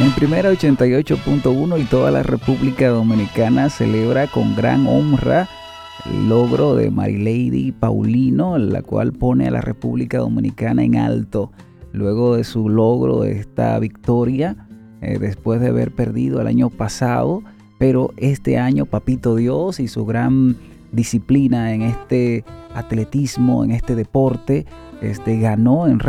En Primera 88.1 y toda la República Dominicana celebra con gran honra el logro de Marilady Paulino, la cual pone a la República Dominicana en alto luego de su logro de esta victoria, después de haber perdido el año pasado, pero este año Papito Dios y su gran disciplina en este atletismo, en este deporte, ganó en